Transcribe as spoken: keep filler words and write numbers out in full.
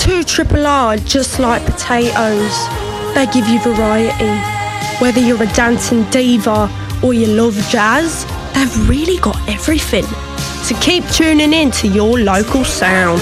Two Triple R, just like potatoes. They give you variety. Whether you're a dancing diva or you love jazz, they've really got everything. So keep tuning in to your local sound.